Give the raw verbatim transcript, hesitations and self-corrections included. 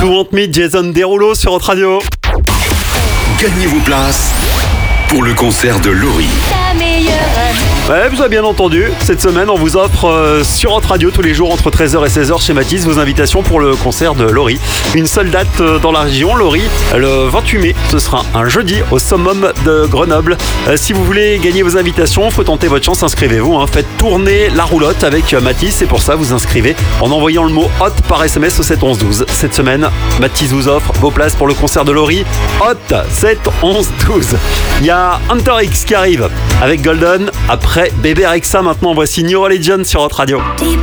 To Want Me, Jason Derulo sur Hot Radio. Gagnez vos places pour le concert de Laurie. Ta meilleure amie. Ouais, vous avez bien entendu, cette semaine on vous offre euh, sur Hot Radio tous les jours entre treize heures et seize heures chez Mathis vos invitations pour le concert de Laurie. Une seule date euh, dans la région, Laurie, le vingt-huit mai, ce sera un jeudi au Summum de Grenoble. Euh, si vous voulez gagner vos invitations, faut tenter votre chance, inscrivez-vous, hein. Faites tourner la roulotte avec euh, Mathis et pour ça vous inscrivez en envoyant le mot Hot par S M S au sept onze douze. Cette semaine, Mathis vous offre vos places pour le concert de Laurie. Hot sept onze douze. Il y a Hunter X qui arrive avec Golden. Après Bébé Rexa, maintenant voici New Religion sur Hot Radio. Deep